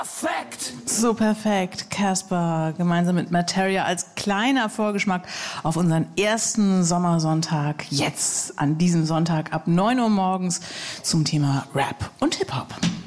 Perfekt! So perfekt. Casper gemeinsam mit Materia als kleiner Vorgeschmack auf unseren ersten Sommersonntag. Jetzt an diesem Sonntag ab 9 Uhr morgens zum Thema Rap und Hip-Hop.